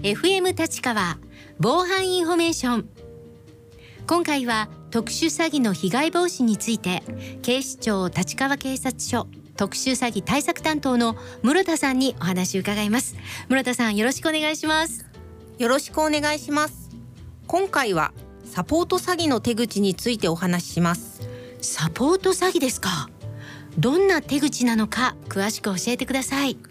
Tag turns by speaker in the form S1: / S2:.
S1: FM 立川防犯インフォメーション。今回は特殊詐欺の被害防止について、警視庁立川警察署特殊詐欺対策担当の室田さんにお話を伺います。室田さん、よろしくお願いします。
S2: よろしくお願いします。今回はサポート詐欺の手口についてお話しします。
S1: サポート詐欺ですか。どんな手口なのか詳しく教えてください。